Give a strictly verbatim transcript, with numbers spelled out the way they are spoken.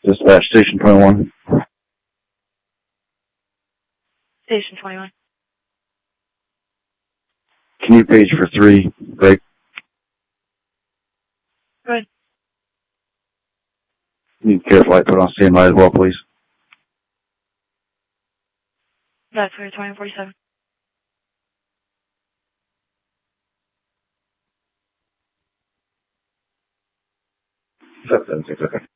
Dispatch Station twenty-one. Station twenty-one. Can you page for three? Break. Good. Need care flight put on standby as well, please. That's for twenty forty-seven. Seven seven six. Okay.